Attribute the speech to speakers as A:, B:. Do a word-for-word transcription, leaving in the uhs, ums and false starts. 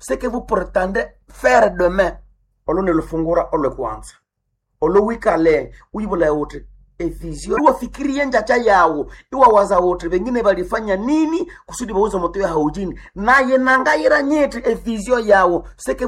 A: ce que vous prétendez faire demain. Olo ne lufungura ole kwanza. Olo wikale uibula yote e vision. Iwa fikiria njacha yao. Iwa waza wote wengine walifanya nini kusudi bauza moto ya haujini. Na ye nangaira nyeti e vision yao. Ce que